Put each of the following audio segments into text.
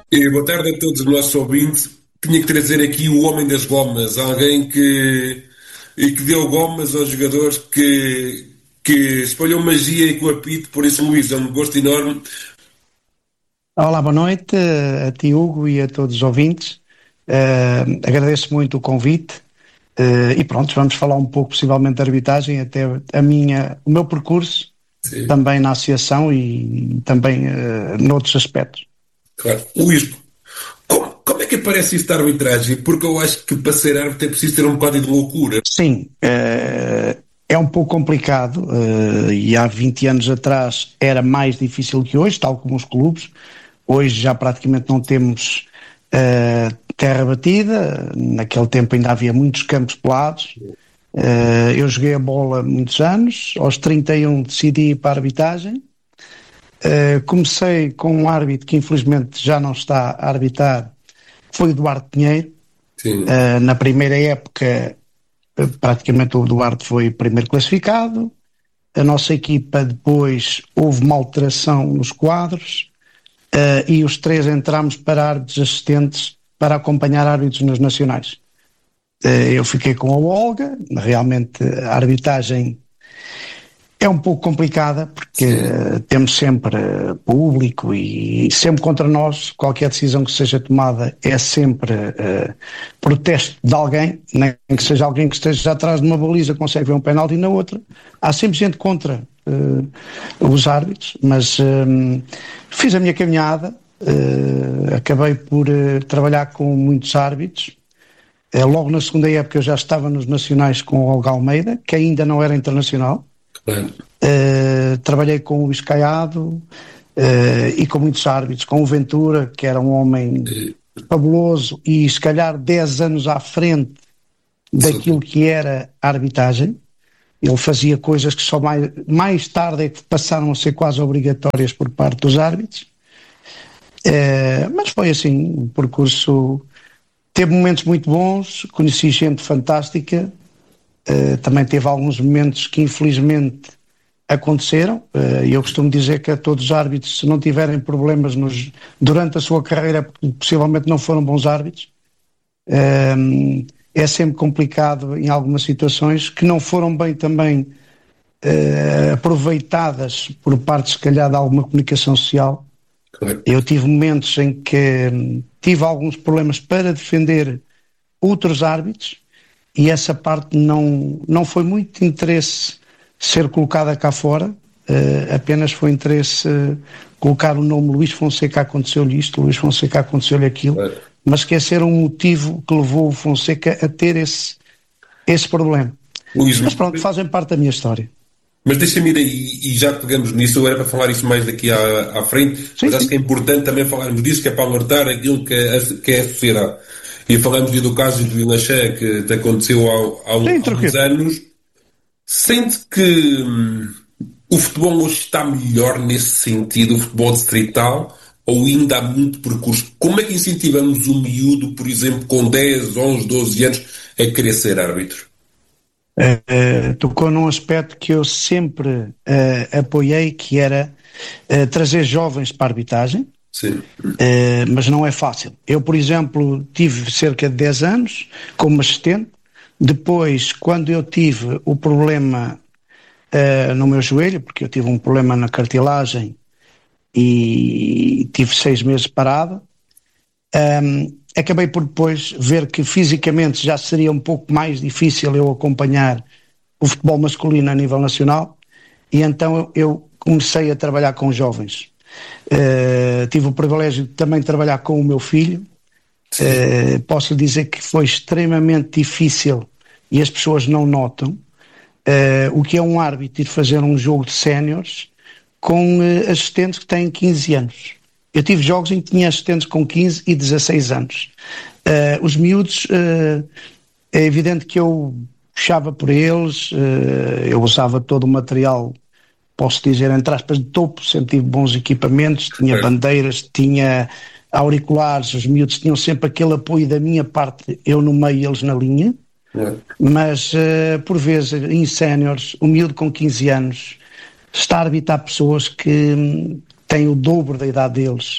E boa tarde a todos os nossos ouvintes. Tinha que trazer aqui o homem das gomas, alguém que deu gomas aos jogadores, que espalhou magia e com apito. Por isso, Luís, é um gosto enorme. Olá, boa noite a ti, Hugo, e a todos os ouvintes. Agradeço muito o convite. E pronto, vamos falar um pouco possivelmente de arbitragem, até o meu percurso Sim, também na associação e também noutros aspectos. claro. Luís, como é que aparece isto da arbitragem? Porque eu acho que para ser árbitro é preciso ter um bocado de loucura. Sim, é um pouco complicado, e há 20 anos atrás era mais difícil que hoje, tal como os clubes. Hoje já praticamente não temos terra batida. Naquele tempo ainda havia muitos campos pelados. Eu joguei a bola muitos anos. Aos 31 decidi ir para a arbitragem. Comecei com um árbitro que infelizmente já não está a arbitrar, foi o Eduardo Pinheiro. Sim, Na primeira época, praticamente o Eduardo foi o primeiro classificado. A nossa equipa depois houve uma alteração nos quadros. E os três entramos para árbitros assistentes para acompanhar árbitros nos nacionais. Eu fiquei com a Olga. Realmente a arbitragem é um pouco complicada porque sim, temos sempre público e sempre contra nós. Qualquer decisão que seja tomada é sempre protesto de alguém, nem que seja alguém que esteja atrás de uma baliza consegue ver um penalti na outra. Há sempre gente contra os árbitros, mas fiz a minha caminhada. Acabei por trabalhar com muitos árbitros. Logo na segunda época eu já estava nos nacionais com o Olga Almeida, que ainda não era internacional. claro. Trabalhei com o Luís Caiado e com muitos árbitros, com o Ventura, que era um homem Eh, fabuloso e se calhar 10 anos à frente daquilo sim, que era a arbitragem. Ele fazia coisas que só mais tarde é que passaram a ser quase obrigatórias por parte dos árbitros. Mas foi assim, um percurso. Teve momentos muito bons, conheci gente fantástica. Também teve alguns momentos que infelizmente aconteceram. E eu costumo dizer que a todos os árbitros, se não tiverem problemas durante a sua carreira, possivelmente não foram bons árbitros. É sempre complicado em algumas situações que não foram bem também aproveitadas por parte, se calhar, de alguma comunicação social. claro. Eu tive momentos em que tive alguns problemas para defender outros árbitros e essa parte não foi muito interesse ser colocada cá fora, apenas foi interesse colocar o nome Luís Fonseca, aconteceu-lhe isto, Luís Fonseca, aconteceu-lhe aquilo, Claro. mas esquecer um motivo que levou o Fonseca a ter esse problema. Luís, Mas pronto, fazem parte da minha história. mas deixa-me ir aí, e já pegamos nisso. Eu era para falar isso mais daqui à frente, Sim, mas acho sim. que é importante também falarmos disso, que é para alertar aquilo que é a sociedade. E falamos do caso do Ilachã, que te aconteceu Sim, há uns tranquilo. anos. Sente que o futebol hoje está melhor nesse sentido, o futebol distrital, ou ainda há muito percurso? Como é que incentivamos um miúdo, por exemplo, com 10, 11, 12 anos, a querer ser árbitro? Tocou num aspecto que eu sempre apoiei, que era trazer jovens para a arbitragem. Sim, Mas não é fácil. Eu, por exemplo, tive cerca de 10 anos como assistente. Depois, quando eu tive o problema no meu joelho, porque eu tive um problema na cartilagem e tive 6 meses parado, acabei por depois ver que fisicamente já seria um pouco mais difícil eu acompanhar o futebol masculino a nível nacional, e então eu comecei a trabalhar com jovens. Tive o privilégio de também trabalhar com o meu filho. sim, Posso dizer que foi extremamente difícil e as pessoas não notam o que é um árbitro ir fazer um jogo de séniores com assistentes que têm 15 anos. Eu tive jogos em que tinha assistentes com 15 e 16 anos. Os miúdos, é evidente que eu puxava por eles, eu usava todo o material, posso dizer, entre aspas, de topo. Sempre tive bons equipamentos, tinha certo, bandeiras, tinha auriculares, os miúdos tinham sempre aquele apoio da minha parte, eu no meio e eles na linha. é, Mas por vezes em séniores, o miúdo com 15 anos está a arbitrar pessoas que têm o dobro da idade deles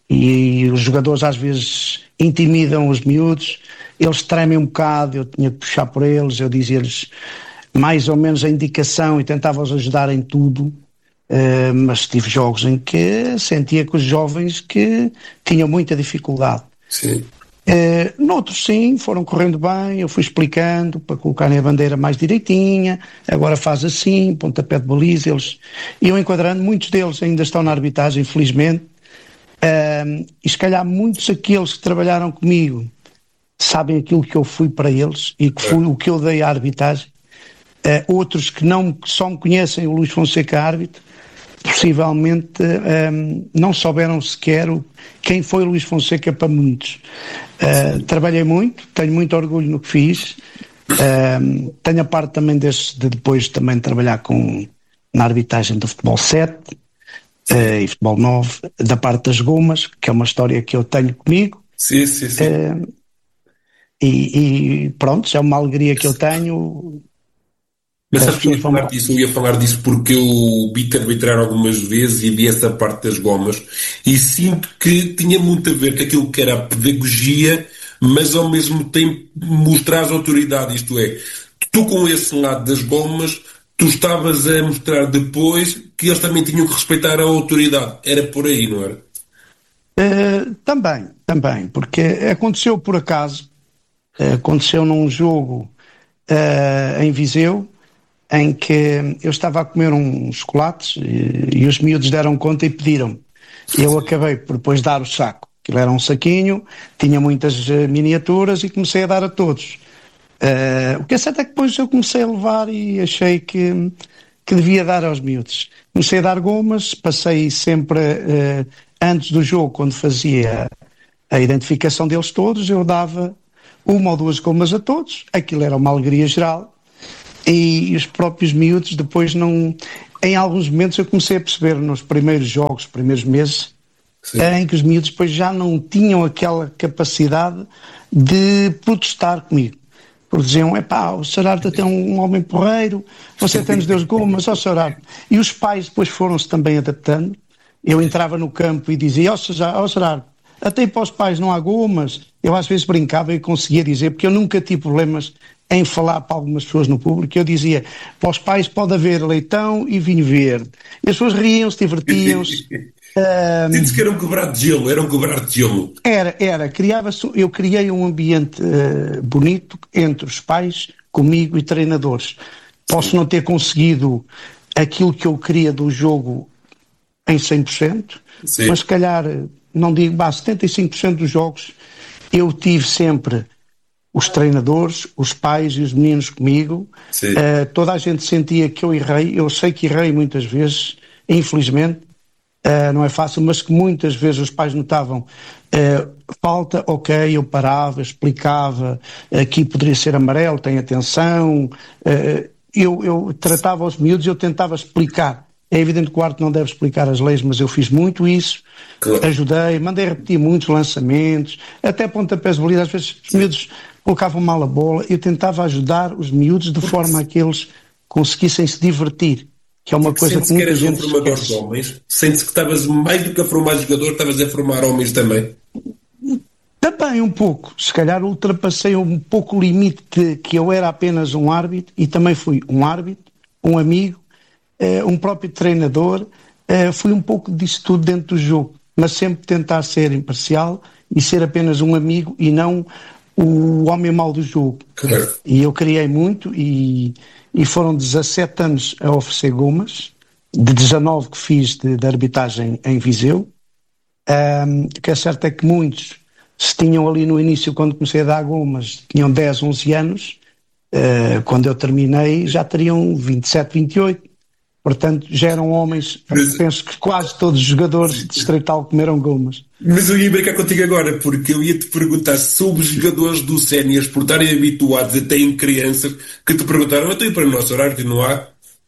e os jogadores às vezes intimidam os miúdos, eles tremem um bocado, eu tinha que puxar por eles, eu dizia-lhes mais ou menos a indicação e tentava-os ajudar em tudo. Mas tive jogos em que sentia que os jovens que tinham muita dificuldade. Sim. Noutros sim, foram correndo bem, eu fui explicando para colocarem a bandeira mais direitinha, agora faz assim, pontapé de baliza, eles iam enquadrando, muitos deles ainda estão na arbitragem, infelizmente, e se calhar muitos aqueles que trabalharam comigo sabem aquilo que eu fui para eles e que foi o que eu dei à arbitragem. Outros que só me conhecem o Luís Fonseca árbitro, possivelmente não souberam sequer quem foi o Luís Fonseca para muitos. Trabalhei muito, tenho muito orgulho no que fiz, tenho a parte também de depois também trabalhar na arbitragem do futebol 7 e futebol 9, da parte das gomas, que é uma história que eu tenho comigo. Sim, sim, sim. E pronto, é uma alegria que eu tenho. Mas sabe que eu ia falar disso porque eu vi-te arbitrar algumas vezes e vi essa parte das gomas e sinto que tinha muito a ver com aquilo que era a pedagogia, mas ao mesmo tempo mostrar a autoridade, isto é, tu com esse lado das gomas, tu estavas a mostrar depois que eles também tinham que respeitar a autoridade. Era por aí, não era? Também, porque aconteceu por acaso, aconteceu num jogo em Viseu, em que eu estava a comer uns chocolates e os miúdos deram conta e pediram-me. Eu acabei por depois dar o saco. Aquilo era um saquinho, tinha muitas miniaturas e comecei a dar a todos. O que é certo é que depois eu comecei a levar e achei que devia dar aos miúdos. Comecei a dar gomas, passei sempre, antes do jogo, quando fazia a identificação deles todos, eu dava uma ou duas gomas a todos. Aquilo era uma alegria geral. E os próprios miúdos depois não... Em alguns momentos eu comecei a perceber nos primeiros jogos, primeiros meses, em que os miúdos depois já não tinham aquela capacidade de protestar comigo. Porque diziam, o Sr. Arte é um homem porreiro, você até nos deu as gomas, Sr. Arte. E os pais depois foram-se também adaptando. Eu entrava no campo e dizia, Sr. Arte, até para os pais não há gomas. Eu às vezes brincava e conseguia dizer, porque eu nunca tive problemas em falar para algumas pessoas no público. Eu dizia, para os pais pode haver leitão e vinho verde. E as pessoas riam-se, divertiam-se. Sinto que era um quebrar de gelo, Eu criei um ambiente bonito entre os pais, comigo e treinadores. Posso não ter conseguido aquilo que eu queria do jogo em 100%, mas se calhar, não digo, 75% dos jogos eu tive sempre os treinadores, os pais e os meninos comigo. Toda a gente sentia que eu errei. Eu sei que errei muitas vezes, infelizmente, não é fácil, mas que muitas vezes os pais notavam falta, ok, eu parava, explicava, aqui poderia ser amarelo, tem atenção. Eu tratava os miúdos, eu tentava explicar. É evidente que o árbitro não deve explicar as leis, mas eu fiz muito isso, ajudei, mandei repetir muitos lançamentos, até pontapés de baliza. Às vezes os miúdos colocavam mal a bola, eu tentava ajudar os miúdos de forma a que eles conseguissem se divertir, que é uma coisa que muita gente esquece. Sentes que eras um formador de homens? Sentes que estavas, mais do que a formar jogador, estavas a formar homens também? Também um pouco, se calhar ultrapassei um pouco o limite de que eu era apenas um árbitro e também fui um árbitro, um amigo, um próprio treinador, fui um pouco disso tudo dentro do jogo, mas sempre tentar ser imparcial e ser apenas um amigo e não o homem mau do jogo. Claro. E eu criei muito e foram 17 anos a oferecer gomas, de 19 que fiz de arbitragem em Viseu. O que é certo é que muitos se tinham ali no início, quando comecei a dar gomas, tinham 10, 11 anos, quando eu terminei já teriam 27, 28. Portanto, já eram homens, penso que quase todos os jogadores de Distrital comeram gomas. Mas eu ia brincar contigo agora, porque eu ia-te perguntar sobre os jogadores do séniores, por estarem habituados até em crianças, que te perguntaram, eu estou para o nosso horário, que não há?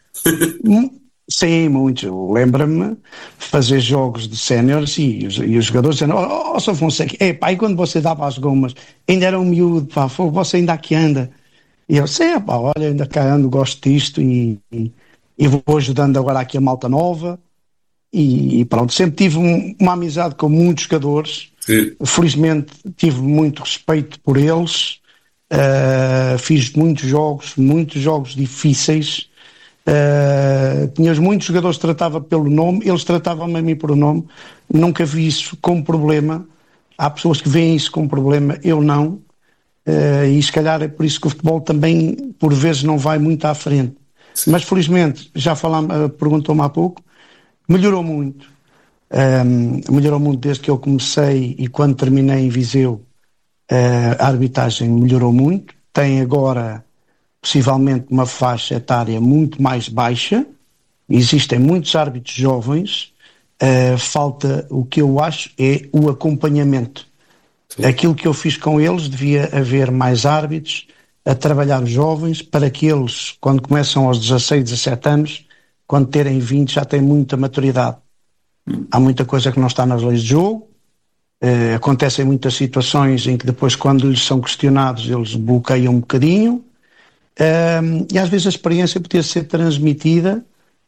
Sim, muitos. Eu lembro-me de fazer jogos de séniores e os jogadores dizendo, Sr. Fonseca, e quando você dava as gomas, ainda era um miúdo, você ainda aqui anda. E eu, sei, olha, ainda cá ando, gosto disto e vou ajudando agora aqui a malta nova. e pronto, sempre tive uma amizade com muitos jogadores. Sim. Felizmente tive muito respeito por eles. Fiz muitos jogos difíceis. Tinha muitos jogadores que tratava pelo nome, eles tratavam-me a mim por nome. Nunca vi isso como problema. Há pessoas que veem isso como problema, eu não. E se calhar é por isso que o futebol também por vezes não vai muito à frente. Mas felizmente, já falámos, perguntou-me há pouco, melhorou muito. Melhorou muito desde que eu comecei, e quando terminei em Viseu, a arbitragem melhorou muito. Tem agora possivelmente uma faixa etária muito mais baixa. Existem muitos árbitros jovens. Falta, o que eu acho, é o acompanhamento. Sim. Aquilo que eu fiz com eles, devia haver mais árbitros a trabalhar os jovens, para que eles, quando começam aos 16, 17 anos, quando terem 20, já têm muita maturidade. Há muita coisa que não está nas leis de jogo. Acontecem muitas situações em que depois, quando lhes são questionados, eles bloqueiam um bocadinho. E às vezes a experiência podia ser transmitida,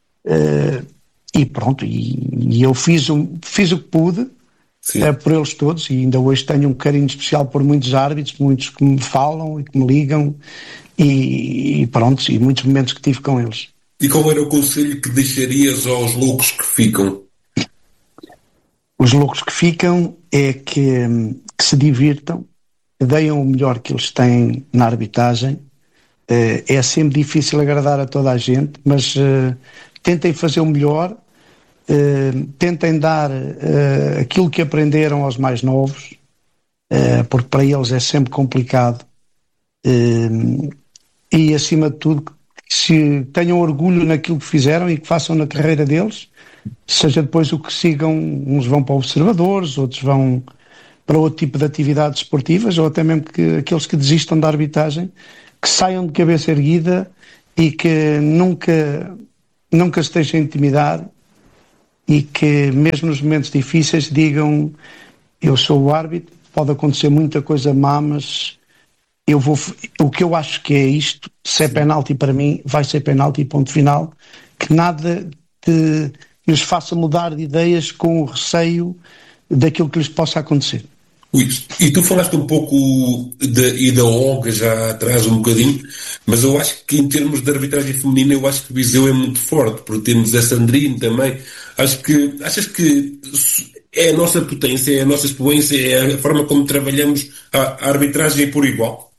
e pronto, e eu fiz o que pude por eles todos, e ainda hoje tenho um carinho especial por muitos árbitros, muitos que me falam e que me ligam, e pronto, e muitos momentos que tive com eles. E qual era o conselho que deixarias aos loucos que ficam? Os loucos que ficam é que se divirtam, que deem o melhor que eles têm na arbitragem. É sempre difícil agradar a toda a gente, mas tentem fazer o melhor, tentem dar aquilo que aprenderam aos mais novos, porque para eles é sempre complicado. E acima de tudo, que se tenham orgulho naquilo que fizeram e que façam na carreira deles, seja depois o que sigam. Uns vão para observadores, outros vão para outro tipo de atividades esportivas, ou até mesmo que aqueles que desistam da arbitragem, que saiam de cabeça erguida e que nunca se deixem intimidar, e que mesmo nos momentos difíceis digam: eu sou o árbitro, pode acontecer muita coisa má, mas o que eu acho que é isto. Se é penalti para mim, vai ser penalti, ponto final. Que nada lhes faça mudar de ideias com o receio daquilo que lhes possa acontecer. E tu falaste um pouco da Olga já atrás um bocadinho, mas eu acho que em termos de arbitragem feminina, eu acho que o Viseu é muito forte, porque temos a Sandrine também. Achas que é a nossa potência, é a nossa expoência, é a forma como trabalhamos a arbitragem por igual?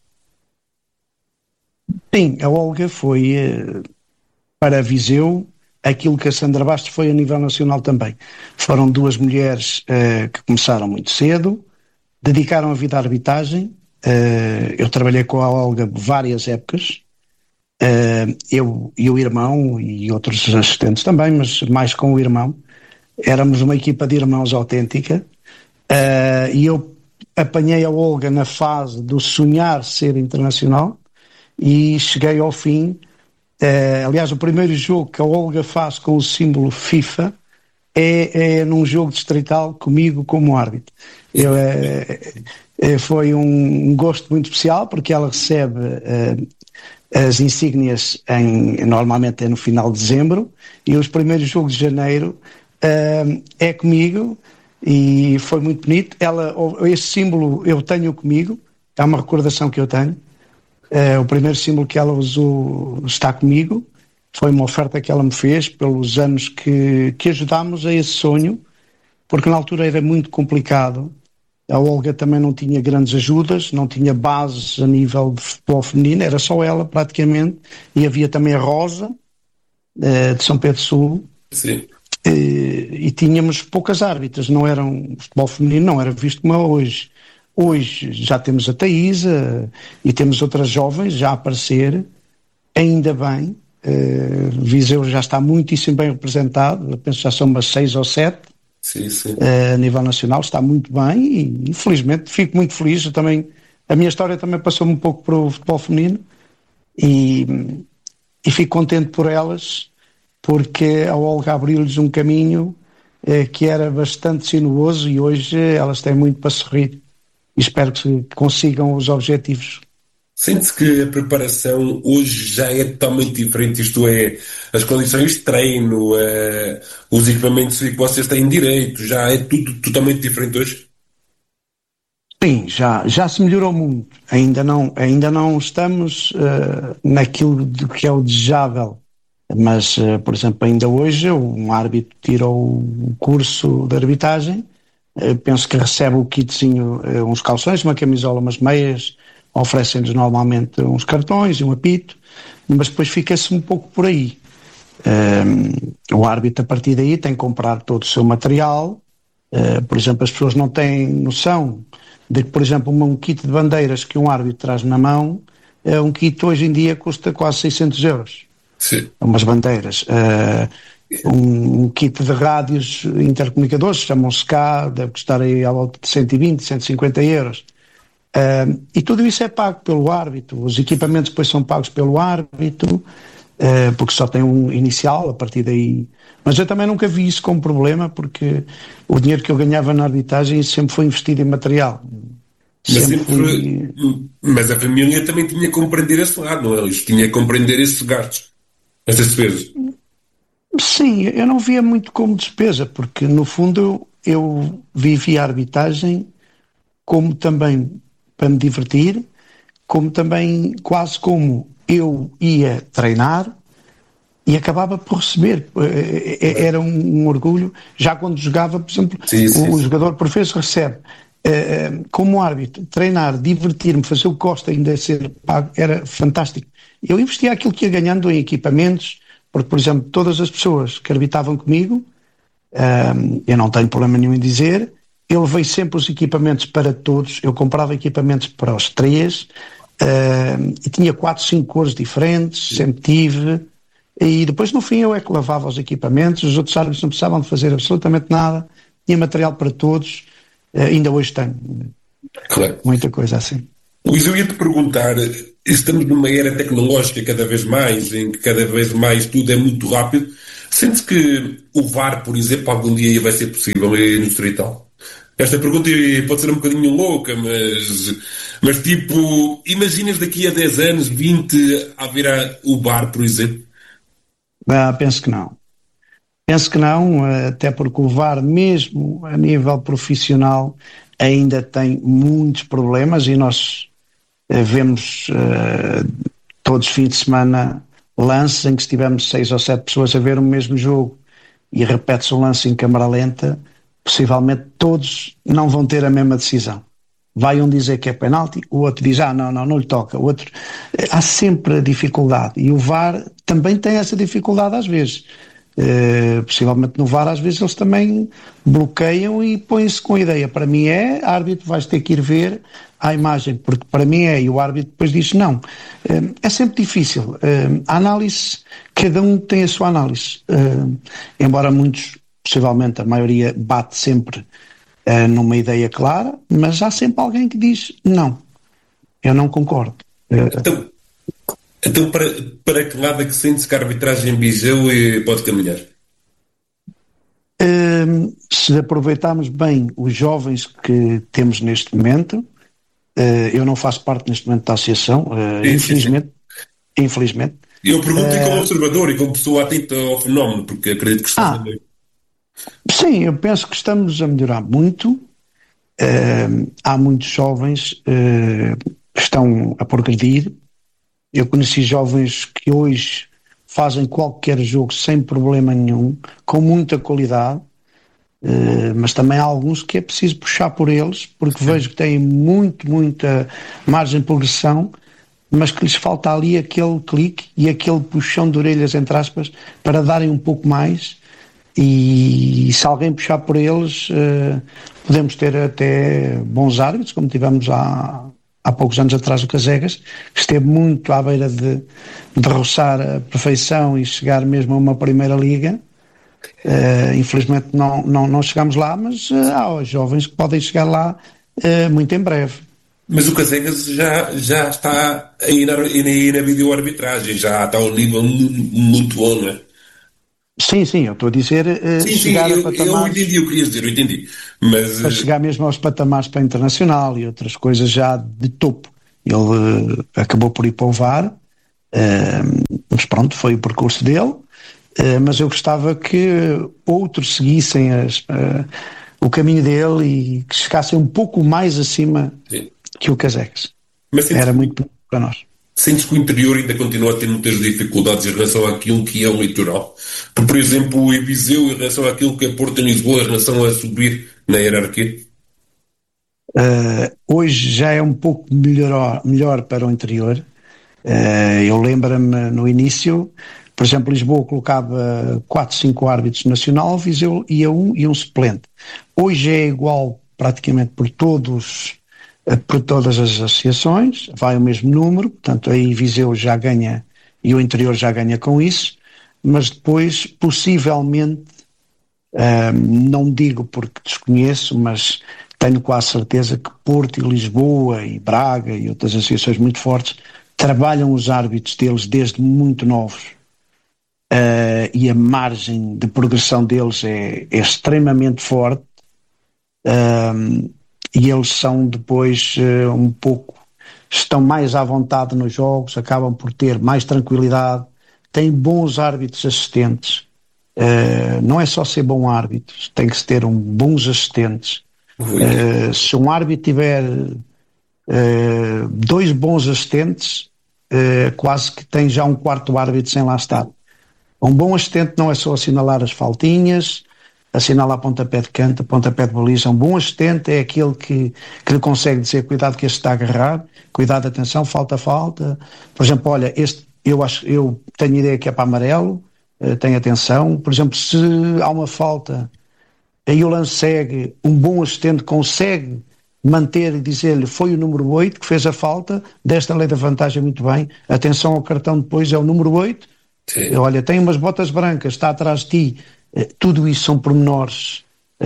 Sim, a Olga foi para Viseu aquilo que a Sandra Bastos foi a nível nacional também. Foram duas mulheres que começaram muito cedo, dedicaram a vida à arbitragem. Eu trabalhei com a Olga várias épocas, eu e o irmão e outros assistentes também, mas mais com o irmão. Éramos uma equipa de irmãos autêntica, e eu apanhei a Olga na fase do sonhar ser internacional e cheguei ao fim. Aliás, o primeiro jogo que a Olga faz com o símbolo FIFA é num jogo distrital comigo como árbitro. Foi um gosto muito especial, porque ela recebe as insígnias normalmente é no final de dezembro, e os primeiros jogos de janeiro é comigo, e foi muito bonito. Esse símbolo eu tenho comigo, é uma recordação que eu tenho. O primeiro símbolo que ela usou está comigo. Foi uma oferta que ela me fez pelos anos que ajudámos a esse sonho, porque na altura era muito complicado. A Olga também não tinha grandes ajudas, não tinha bases a nível de futebol feminino, era só ela praticamente, e havia também a Rosa, de São Pedro Sul. Sim. E tínhamos poucas árbitras, não eram, o futebol feminino não era visto como é hoje. Hoje já temos a Taísa e temos outras jovens já a aparecer, ainda bem. Viseu já está muitíssimo bem representado, eu penso que já são umas 6 ou 7. Sim, sim. A nível nacional está muito bem, e infelizmente fico muito feliz. A minha história também passou-me um pouco para o futebol feminino, e fico contente por elas, porque a Olga abriu-lhes um caminho que era bastante sinuoso, e hoje elas têm muito para sorrir, e espero que consigam os objetivos. Sente-se que a preparação hoje já é totalmente diferente, isto é, as condições de treino, os equipamentos que vocês têm direito, já é tudo totalmente diferente hoje? Sim, já se melhorou muito. Ainda não estamos naquilo de que é o desejável. Mas, por exemplo, ainda hoje um árbitro tirou o curso de arbitragem, penso que recebe o kitzinho, uns calções, uma camisola, umas meias, oferecem-nos normalmente uns cartões e um apito, mas depois fica-se um pouco por aí. O árbitro, a partir daí, tem que comprar todo o seu material. Por exemplo, as pessoas não têm noção de que, por exemplo, um kit de bandeiras que um árbitro traz na mão, um kit hoje em dia custa quase 600 euros. Sim. Umas bandeiras. Um kit de rádios intercomunicadores, chamam-se cá, deve custar aí à volta de 120, 150 euros. E tudo isso é pago pelo árbitro. Os equipamentos depois são pagos pelo árbitro, porque só tem um inicial, a partir daí. Mas eu também nunca vi isso como problema, porque o dinheiro que eu ganhava na arbitragem sempre foi investido em material. Mas Sempre fui. mas a família também tinha que compreender esse lado, não é? Eles tinham que compreender esses gastos, essas despesas. Sim, eu não via muito como despesa, porque no fundo eu vivia a arbitragem como também para me divertir, como também quase como eu ia treinar e acabava por receber. Era um orgulho. Já quando jogava, por exemplo, Sim, sim, o sim. jogador professor recebe. Como árbitro, treinar, divertir-me, fazer o que gosto, ainda ser pago, era fantástico. Eu investia aquilo que ia ganhando em equipamentos, porque, por exemplo, todas as pessoas que arbitravam comigo, eu não tenho problema nenhum em dizer, eu levei sempre os equipamentos para todos, eu comprava equipamentos para os três, e tinha 4, 5 cores diferentes, sempre tive, e depois no fim eu é que lavava os equipamentos, os outros árbitros não precisavam de fazer absolutamente nada, tinha material para todos, ainda hoje tenho Claro. muita coisa assim. Luís, eu ia-te perguntar, estamos numa era tecnológica cada vez mais, em que cada vez mais tudo é muito rápido. Sente que o VAR, por exemplo, algum dia vai ser possível aí no Distrital? Esta pergunta pode ser um bocadinho louca, mas tipo, imaginas daqui a 10 anos, 20, a virar o VAR, por exemplo? Penso que não. Penso que não, até porque o VAR, mesmo a nível profissional, ainda tem muitos problemas e nós vemos todos os fins de semana lances em que se tivermos 6 ou 7 pessoas a ver o mesmo jogo e repete-se o lance em câmara lenta, possivelmente todos não vão ter a mesma decisão. Vai um dizer que é penalti, o outro diz, não lhe toca. O outro, há sempre a dificuldade. E o VAR também tem essa dificuldade às vezes. Possivelmente no VAR às vezes eles também bloqueiam e põem-se com a ideia. Para mim árbitro vais ter que ir ver a imagem, porque para mim e o árbitro depois diz não. É sempre difícil. A análise, cada um tem a sua análise. Embora muitos, possivelmente a maioria, bate sempre numa ideia clara, mas há sempre alguém que diz não, eu não concordo. Então, então para que lado é que sente-se que a arbitragem em Viseu pode caminhar? Se aproveitarmos bem os jovens que temos neste momento, eu não faço parte neste momento da associação, Sim, sim, sim. infelizmente. Eu pergunto como observador e como pessoa atenta ao fenómeno, porque acredito que esteja Ah, bem. sim, eu penso que estamos a melhorar muito. Há muitos jovens que estão a progredir. Eu conheci jovens que hoje fazem qualquer jogo sem problema nenhum, com muita qualidade, mas também há alguns que é preciso puxar por eles, porque vejo que têm muita margem de progressão, mas que lhes falta ali aquele clique e aquele puxão de orelhas, entre aspas, para darem um pouco mais. E se alguém puxar por eles, podemos ter até bons árbitros, como tivemos há poucos anos atrás o Casegas, que esteve muito à beira de roçar a perfeição e chegar mesmo a uma primeira liga. Infelizmente não chegamos lá, mas há os jovens que podem chegar lá muito em breve. Mas o Casegas já está aí na videoarbitragem, já está a um nível muito bom, não é? Sim, eu estou a dizer Sim, chegar a eu patamares, entendi o que querias dizer, eu entendi. Mas, para chegar mesmo aos patamares para internacional e outras coisas já de topo. Ele acabou por ir para o VAR, mas pronto, foi o percurso dele. Mas eu gostava que outros seguissem o caminho dele e que chegassem um pouco mais acima Sim. que o Casex. Mas Era muito bom para nós. sentes que o interior ainda continua a ter muitas dificuldades em relação àquilo que é o litoral? Por exemplo, o Viseu em relação àquilo que é Porto e Lisboa em relação a subir na hierarquia? Hoje já é um pouco melhor para o interior. Eu lembro-me no início, por exemplo, Lisboa colocava 4, 5 árbitros nacional, Viseu ia um e um suplente. Hoje é igual praticamente por todas as associações, vai o mesmo número, portanto aí Viseu já ganha e o interior já ganha com isso, mas depois possivelmente, não digo porque desconheço, mas tenho quase certeza que Porto e Lisboa e Braga e outras associações muito fortes trabalham os árbitros deles desde muito novos, e a margem de progressão deles é extremamente forte, e eles são depois um pouco, estão mais à vontade nos jogos, acabam por ter mais tranquilidade, têm bons árbitros assistentes. Não é só ser bom árbitro, tem que se ter bons assistentes. Se um árbitro tiver 2 bons assistentes, quase que tem já um quarto árbitro sem lá estar. Um bom assistente não é só assinalar as faltinhas, assinalar pontapé de canto, pontapé de baliza. Um bom assistente é aquele que lhe consegue dizer: cuidado que este está a agarrar, cuidado, atenção, falta. Por exemplo, olha, eu tenho ideia que é para amarelo, tem atenção. Por exemplo, se há uma falta, aí o lance segue, um bom assistente consegue manter e dizer-lhe: foi o número 8 que fez a falta, desta lei da vantagem muito bem, atenção ao cartão depois, é o número 8. Sim. Olha, tem umas botas brancas, está atrás de ti. Tudo isso são pormenores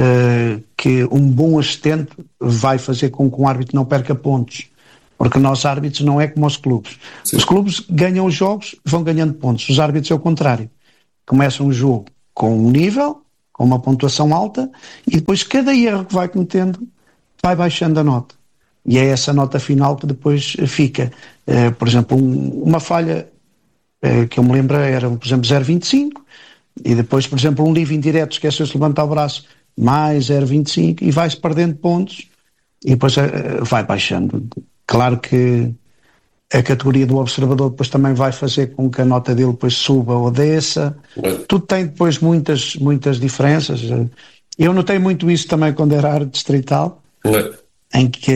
que um bom assistente vai fazer com que um árbitro não perca pontos, porque nós árbitros não é como os clubes. Sim. Os clubes ganham os jogos, vão ganhando pontos. Os árbitros é o contrário, começam o jogo com um nível, com uma pontuação alta, e depois cada erro que vai cometendo vai baixando a nota, e é essa nota final que depois fica. Por exemplo, uma falha que eu me lembro era, por exemplo, 0,25, e depois, por exemplo, um livre indireto, esqueceu-se de levantar o braço, mais 0,25, e vai-se perdendo pontos, e depois vai baixando. Claro que a categoria do observador depois também vai fazer com que a nota dele depois suba ou desça. Tudo tem depois muitas diferenças. Eu notei muito isso também quando era área distrital, em que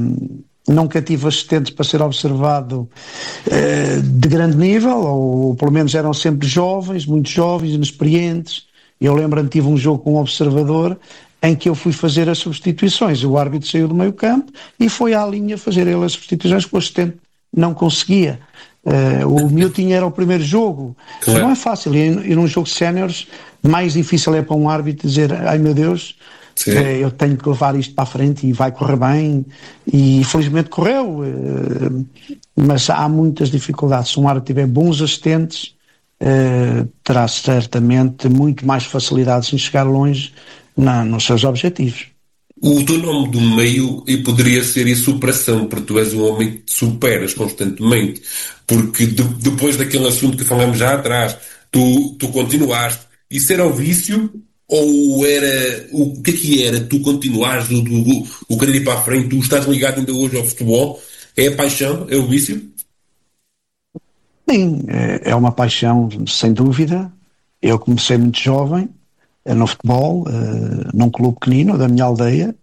nunca tive assistentes para ser observado de grande nível, ou pelo menos eram sempre jovens, muito jovens, inexperientes. Eu lembro-me, tive um jogo com um observador em que eu fui fazer as substituições. O árbitro saiu do meio campo e foi à linha fazer ele as substituições, que o assistente não conseguia. O meu era o primeiro jogo. Não é fácil. E num jogo de séniores, mais difícil é para um árbitro dizer: ai meu Deus, eu tenho que levar isto para a frente e vai correr bem, e felizmente correu, mas há muitas dificuldades. Se um árbitro tiver bons assistentes, terá certamente muito mais facilidades em chegar longe nos seus objetivos. O teu nome do meio e poderia ser a superação, porque tu és um homem que te superas constantemente, porque depois daquele assunto que falamos já atrás, tu continuaste. Isso era o vício? Ou era, o que era? Tu continuares, o querer ir para a frente, tu estás ligado ainda hoje ao futebol? É a paixão? É o vício? Sim, é uma paixão, sem dúvida. Eu comecei muito jovem no futebol, num clube pequenino da minha aldeia.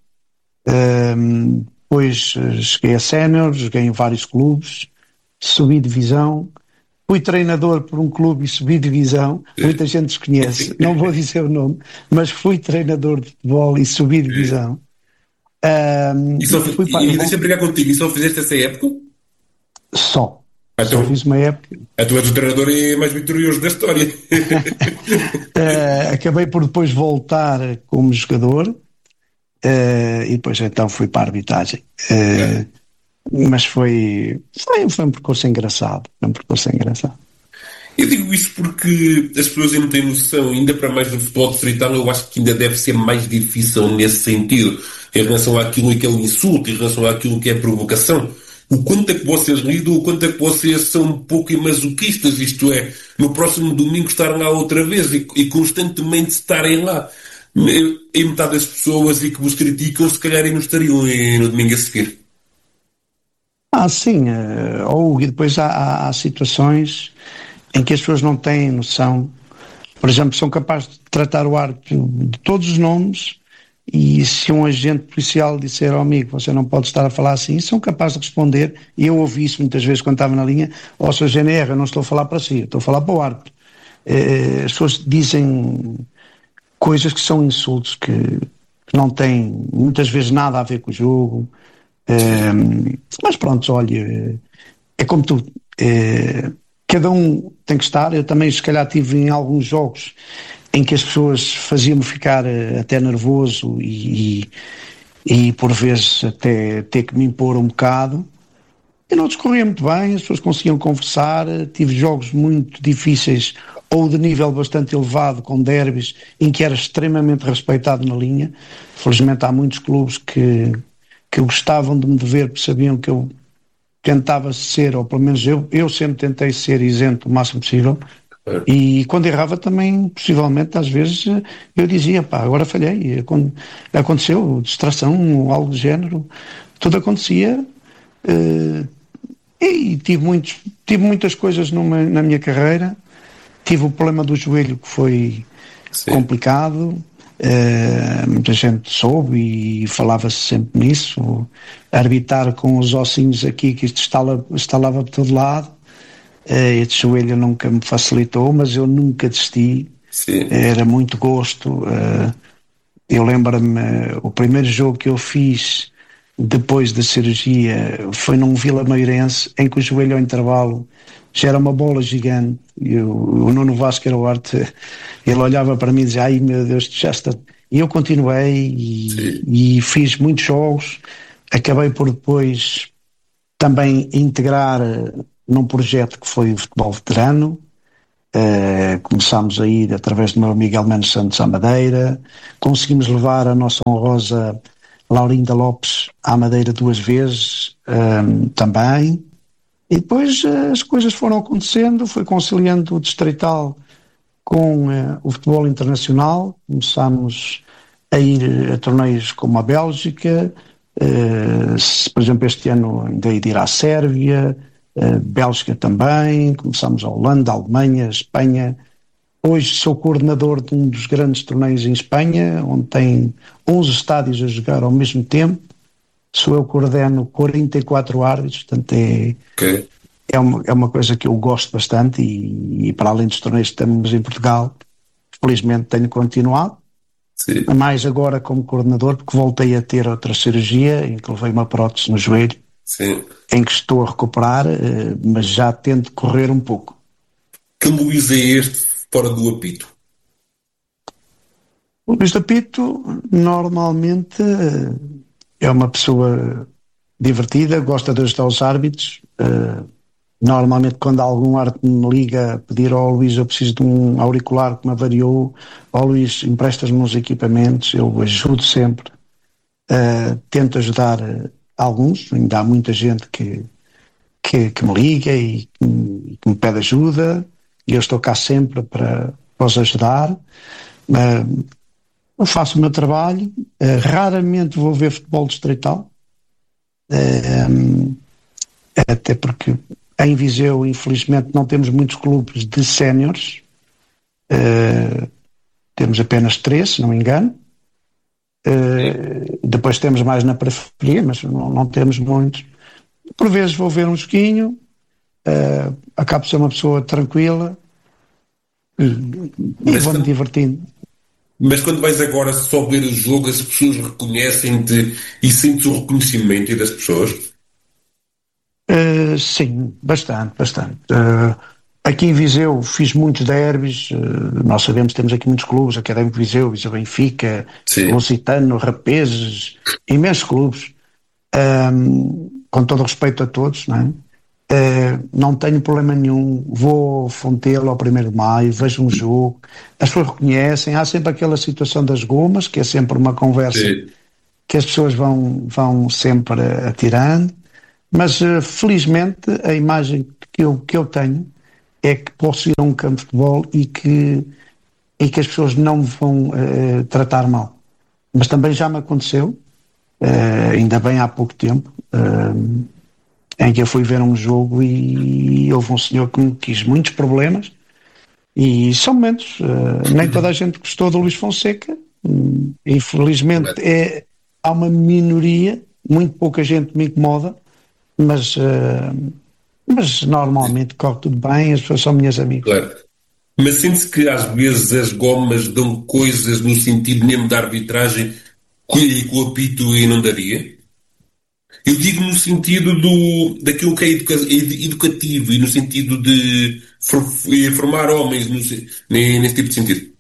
Depois cheguei a sénior, joguei em vários clubes, subi divisão. Fui treinador por um clube e subi divisão. Muita gente desconhece, não vou dizer o nome, mas fui treinador de futebol e subi divisão. E deixa eu brigar contigo, e só fizeste essa época? Só fiz uma época. Tu és o treinador mais vitorioso da história. Acabei por depois voltar como jogador, e depois então fui para a arbitragem. Mas foi um percurso engraçado. Eu digo isso porque as pessoas ainda não têm noção, ainda para mais no futebol distrital, eu acho que ainda deve ser mais difícil nesse sentido, em relação àquilo que é o insulto, em relação àquilo que é a provocação. o quanto é que vocês lidam, o quanto é que vocês são um pouco masoquistas, isto é, no próximo domingo estarem lá outra vez e constantemente estarem lá. E metade das pessoas e que vos criticam, se calhar, e não estariam no domingo a seguir. Sim, ou e depois há situações em que as pessoas não têm noção. Por exemplo, são capazes de tratar o árbitro de todos os nomes e se um agente policial disser ao amigo, você não pode estar a falar assim, são capazes de responder, e eu ouvi isso muitas vezes quando estava na linha, ó, Sr. GNR, eu não estou a falar para si, eu estou a falar para o árbitro. As pessoas dizem coisas que são insultos que não têm muitas vezes nada a ver com o jogo. Mas pronto, olha, é como tu. Cada um tem que estar. Eu também, se calhar, tive em alguns jogos em que as pessoas faziam-me ficar até nervoso e por vezes até ter que me impor um bocado. E não discorria muito bem, as pessoas conseguiam conversar. Tive jogos muito difíceis ou de nível bastante elevado, com derbys, em que era extremamente respeitado na linha. Felizmente há muitos clubes que gostavam de me ver, porque sabiam que eu tentava ser, ou pelo menos eu sempre tentei ser isento o máximo possível. E quando errava também, possivelmente, às vezes, eu dizia, pá, agora falhei, aconteceu, distração, algo do género, tudo acontecia, e tive muitas coisas na minha carreira, tive o problema do joelho que foi Sim. complicado, muita gente soube e falava-se sempre nisso, arbitrar com os ossinhos aqui, que isto estalava por todo lado. Este joelho nunca me facilitou, mas eu nunca desisti, Sim. era muito gosto. Eu lembro-me, o primeiro jogo que eu fiz depois da cirurgia foi num Vila Meirense, em que o joelho ao intervalo já era uma bola gigante, e o Nuno Vasco era o arte, ele olhava para mim e dizia, ai meu Deus, já está. E eu continuei e fiz muitos jogos, acabei por depois também integrar num projeto que foi o futebol veterano. Começámos a ir através do meu amigo Elmano Santos à Madeira, conseguimos levar a nossa honrosa Laurinda Lopes à Madeira 2 vezes, também, e depois as coisas foram acontecendo, foi conciliando o distrital com o futebol internacional, começámos a ir a torneios como a Bélgica, por exemplo este ano ainda ir à Sérvia, Bélgica também, começámos a Holanda, a Alemanha, a Espanha. Hoje sou coordenador de um dos grandes torneios em Espanha, onde tem 11 estádios a jogar ao mesmo tempo. Sou eu que coordeno 44 árbitros, portanto Okay. é uma coisa que eu gosto bastante e para além dos torneios que temos em Portugal, felizmente tenho continuado, Sim. mais agora como coordenador, porque voltei a ter outra cirurgia, em que levei uma prótese no joelho, Sim. em que estou a recuperar, mas já tento correr um pouco. Que Luís é este fora do apito? O Luís Apito normalmente é uma pessoa divertida, gosta de ajudar os árbitros. Normalmente quando algum árbitro me liga a pedir ao Luís, eu preciso de um auricular que me avariou, ao Luís, emprestas-me uns equipamentos, eu ajudo sempre. Tento ajudar alguns, ainda há muita gente que me liga e que me pede ajuda, e eu estou cá sempre para os ajudar. Eu faço o meu trabalho, raramente vou ver futebol distrital, até porque em Viseu, infelizmente, não temos muitos clubes de séniores, temos apenas 3, se não me engano. Depois temos mais na periferia, mas não temos muitos. Por vezes vou ver um joguinho, acabo de ser uma pessoa tranquila e Mas vou-me quando, divertindo. mas quando vais agora só ver o jogo, as pessoas reconhecem-te e sentes o reconhecimento das pessoas? Sim, bastante, bastante. Aqui em Viseu fiz muitos derbys, nós sabemos que temos aqui muitos clubes, Académico de Viseu, Viseu Benfica, Sim. Lusitano, Rapeses, imensos clubes, com todo o respeito a todos, não é? Não tenho problema nenhum, vou ao Fontelo ao 1º de Maio, vejo um jogo, as pessoas reconhecem, há sempre aquela situação das gomas, que é sempre uma conversa Sim. que as pessoas vão sempre atirando. Mas felizmente a imagem que eu tenho é que posso ir a um campo de futebol e que as pessoas não me vão tratar mal. Mas também já me aconteceu, ainda bem há pouco tempo, em que eu fui ver um jogo e houve um senhor que me quis muitos problemas. E são momentos, nem toda a gente gostou do Luís Fonseca, infelizmente Correto. há uma minoria, muito pouca gente me incomoda, mas normalmente corre tudo bem, as pessoas são minhas amigas. Claro. Mas sente-se que às vezes as gomas dão coisas no sentido mesmo da arbitragem que o apito e não daria? Eu digo no sentido daquilo que é educativo e no sentido de formar homens nesse tipo de sentido.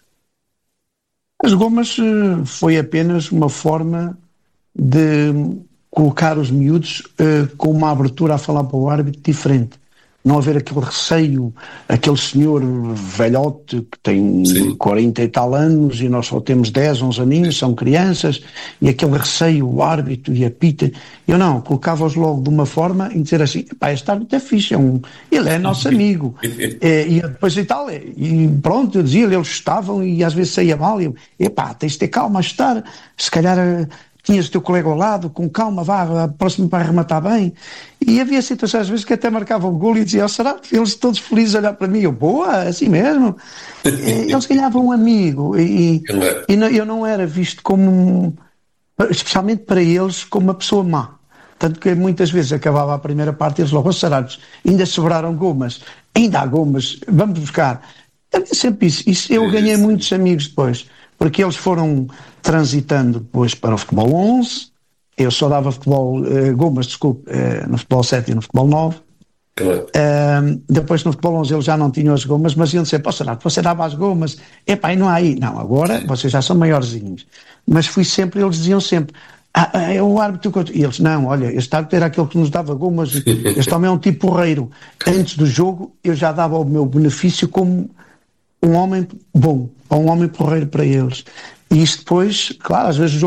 As gomas foi apenas uma forma de colocar os miúdos com uma abertura a falar para o árbitro diferente. Não haver aquele receio, aquele senhor velhote que tem Sim. 40 e tal anos e nós só temos 10, 11 aninhos, são crianças, e aquele receio, o árbitro e apita. Eu não, colocava-os logo de uma forma em dizer assim, pá, este árbitro é fixe, ele é nosso amigo. E depois e tal, e pronto, eu dizia, eles estavam e às vezes saía mal, e eu, epá, tens de ter calma a estar, se calhar tinhas o teu colega ao lado, com calma, vá, próximo para arrematar bem. E havia situações às vezes que até marcavam o golo e diziam, será que eles todos felizes a olhar para mim? Eu, boa, assim mesmo. Eles ganhavam um amigo Claro. eu não era visto como, especialmente para eles, como uma pessoa má. Tanto que muitas vezes acabava a primeira parte e eles logo, Sarados, ainda sobraram gomas, ainda há gomas, vamos buscar. Havia sempre isso eu ganhei muitos amigos depois, porque eles foram transitando depois para o futebol 11, eu só dava futebol, gomas, desculpe, no futebol 7 e no futebol 9. Claro. Depois no futebol 11 eles já não tinham as gomas, mas iam dizer, pô, será que você dava as gomas? Epá, e não há aí. Não, agora vocês já são maiorzinhos. Mas fui sempre, eles diziam sempre, é o árbitro. E eles, não, olha, este árbitro era aquele que nos dava gomas, este homem é um tipo porreiro. Antes do jogo eu já dava o meu benefício como um homem bom, ou um homem porreiro para eles. E isso depois, claro, às vezes o jogo